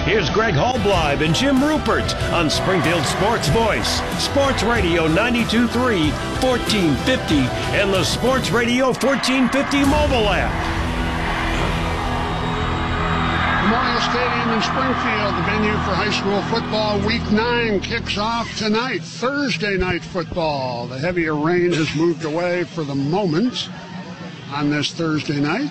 Here's Greg Hallbleib and Jim Rupert on Springfield Sports Voice, Sports Radio 92.3, 1450, and the Sports Radio 1450 mobile app. Memorial Stadium in Springfield, the venue for high school football. Week 9 kicks off tonight, Thursday night football. The heavier rain has moved away for the moment on this Thursday night.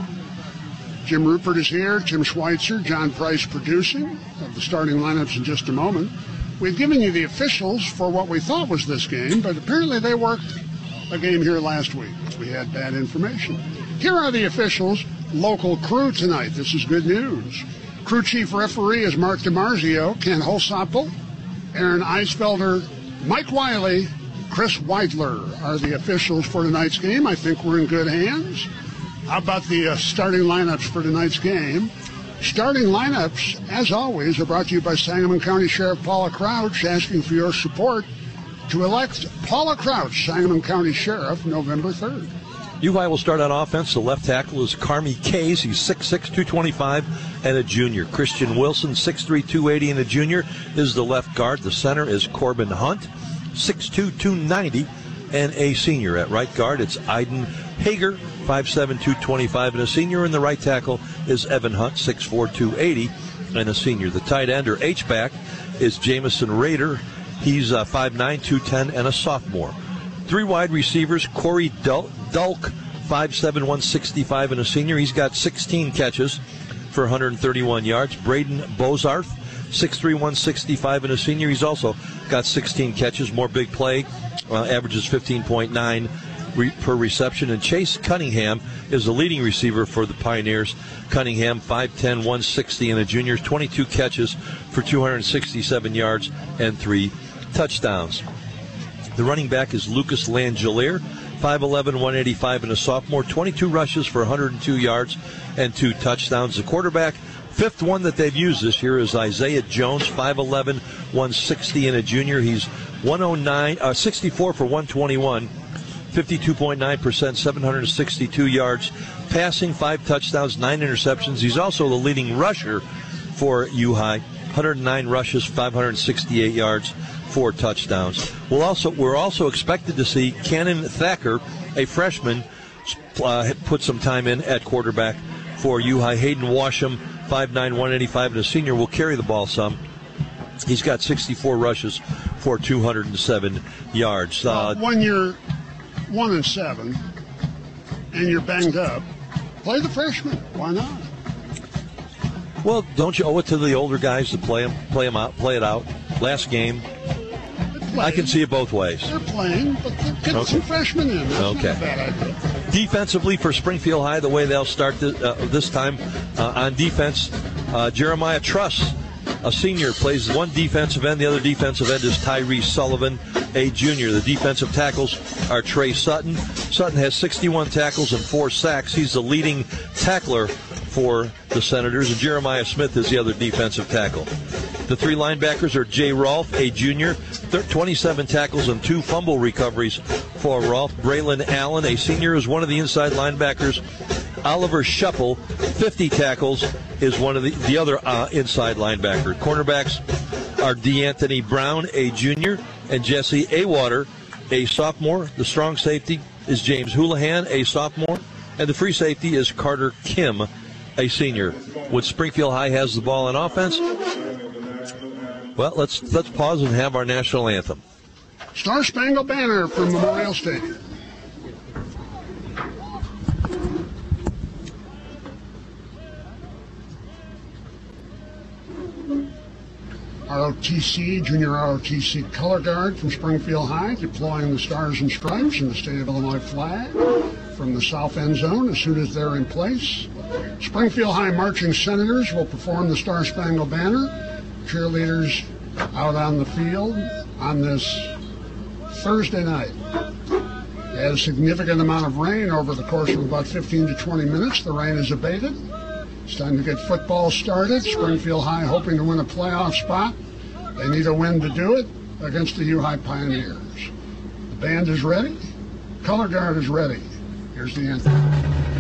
Jim Rupert is here, Tim Schweitzer, John Price producing. Of the starting lineups in just a moment. We've given you the officials for what we thought was this game, but apparently they worked a game here last week. We had bad information. Here are the officials' local crew tonight. This is good news. Crew chief referee is Mark DiMarzio, Ken Holsopple, Aaron Eisfelder, Mike Wiley, Chris Weidler are the officials for tonight's game. I think we're in good hands. How about the starting lineups for tonight's game? Starting lineups, as always, are brought to you by Sangamon County Sheriff Paula Crouch, asking for your support to elect Paula Crouch, Sangamon County Sheriff, November 3rd. UI will start on offense. The left tackle is Carmi Kays. He's 6'6", 225, and a junior. Christian Wilson, 6'3", 280, and a junior, is the left guard. The center is Corbin Hunt, 6'2", 290, and a senior. At right guard, it's Aiden Hager, 5'7", 225, and a senior. And the right tackle is Evan Hunt, 6'4", 280, and a senior. The tight end, or H-back, is Jamison Rader. He's 5'9", 210, and a sophomore. Three wide receivers, Corey Dulk, 5'7", 165, and a senior. He's got 16 catches for 131 yards. Braden Bozarth, 6'3", 165, and a senior. He's also got 16 catches, more big play, averages 15.9 per reception. And Chase Cunningham is the leading receiver for the Pioneers. Cunningham, 5'10", 160, and a junior, 22 catches for 267 yards and 3 touchdowns. The running back is Lucas Langelier, 5'11", 185, and a sophomore, 22 rushes for 102 yards and 2 touchdowns. The quarterback, fifth one that they've used this year, is Isaiah Jones, 5'11", 160, and a junior. He's 64 for 121, 52.9%, 762 yards, passing, 5 touchdowns, 9 interceptions. He's also the leading rusher for U-High, 109 rushes, 568 yards, 4 touchdowns. We're also expected to see Cannon Thacker, a freshman, put some time in at quarterback for U-High. Hayden Washam, 5'9", 185, and a senior, will carry the ball some. He's got 64 rushes for 207 yards. When you're 1-7 and you're banged up, play the freshman. Why not? Well, don't you owe it to the older guys to play it out? Last game, I can see it both ways. They're playing, but get some freshmen in. That's not a bad idea. Defensively for Springfield High, the way they'll start this time on defense, Jeremiah Truss, a senior, plays one defensive end. The other defensive end is Tyrese Sullivan, a junior. The defensive tackles are Trey Sutton. Sutton has 61 tackles and 4 sacks. He's the leading tackler for the Senators, and Jeremiah Smith is the other defensive tackle. The 3 linebackers are Jay Rolfe, a junior, 27 tackles and 2 fumble recoveries for Rolfe. Braylon Allen, a senior, is one of the inside linebackers. Oliver Shuffle, 50 tackles, is one of the other inside linebacker. Cornerbacks are DeAnthony Brown, a junior, and Jesse Awater, a sophomore. The strong safety is James Houlihan, a sophomore, and the free safety is Carter Kim, a senior. When Springfield High has the ball on offense, well, let's pause and have our national anthem. Star Spangled Banner from Memorial Stadium. ROTC, Junior ROTC Color Guard from Springfield High, deploying the Stars and Stripes and the State of Illinois flag from the south end zone as soon as they're in place. Springfield High marching Senators will perform the Star Spangled Banner. Cheerleaders out on the field on this Thursday night. They had a significant amount of rain over the course of about 15 to 20 minutes. The rain has abated. It's time to get football started. Springfield High hoping to win a playoff spot. They need a win to do it against the U-High Pioneers. The band is ready. Color Guard is ready. Here's the anthem.